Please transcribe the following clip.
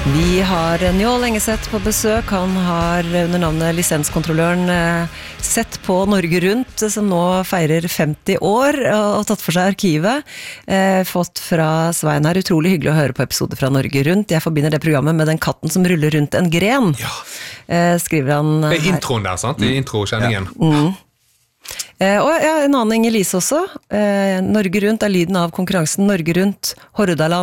Vi har Njål Engeseth på besøk. Han har under navnet Lisenskontrolløren sett på Norge Rundt, som nå feirer 50 år, og tatt for seg arkivet. Fått fra Svein her, utrolig hyggelig å høre på episoder fra Norge Rundt. Jeg forbinder det programmet med den katten som ruller rundt en gren. Ja. Skriver han her. Det introen der, sant? I introkjenningen. Ja. Og ja, en annen Inger Lise også. Norge Rundt er lyden av konkurransen Norge Rundt, Hordaland.